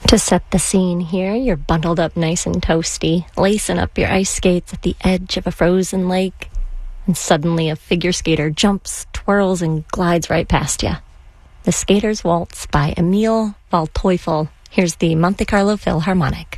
To set the scene here, you're bundled up nice and toasty, lacing up your ice skates at the edge of a frozen lake, and suddenly a figure skater jumps, twirls, and glides right past you. The Skater's Waltz by Emil Waldteufel. Here's the Monte Carlo Philharmonic.